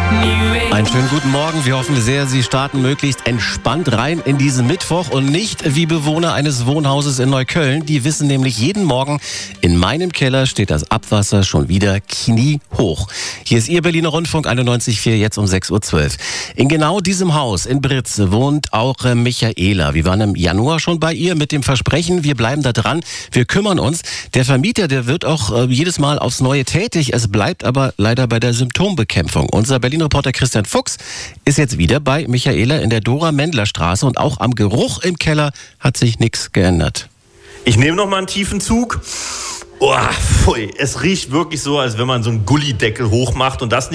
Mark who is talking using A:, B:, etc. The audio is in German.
A: Einen schönen guten Morgen. Wir hoffen sehr, Sie starten möglichst entspannt rein in diesen Mittwoch und nicht wie Bewohner eines Wohnhauses in Neukölln. Die wissen nämlich jeden Morgen, in meinem Keller steht das Abwasser schon wieder kniehoch. Hier ist Ihr Berliner Rundfunk 91.4, jetzt um 6.12 Uhr. In genau diesem Haus in Britze wohnt auch Michaela. Wir waren im Januar schon bei ihr mit dem Versprechen, wir bleiben da dran, wir kümmern uns. Der Vermieter, der wird auch jedes Mal aufs Neue tätig. Es bleibt aber leider bei der Symptombekämpfung. Unser Berlin-Reporter Christian Fuchs ist jetzt wieder bei Michaela in der Dora-Mendler-Straße und auch am Geruch im Keller hat sich nichts geändert.
B: Ich nehme noch mal einen tiefen Zug. Oh, pfui. Es riecht wirklich so, als wenn man so einen Gullideckel hochmacht und das